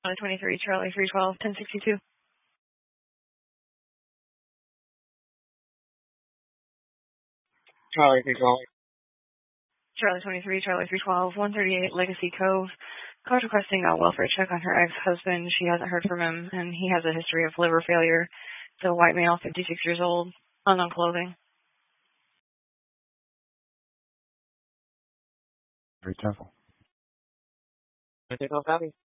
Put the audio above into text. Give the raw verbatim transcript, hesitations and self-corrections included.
twenty-three, Charlie three twelve, ten sixty-two. Charlie three twelve. Charlie twenty-three, Charlie three twelve, one thirty-eight, Legacy Cove. Called requesting a welfare check on her ex-husband. She hasn't heard from him, and he has a history of liver failure. It's a white male, fifty-six years old, unknown clothing. Very careful. I think I'll copy.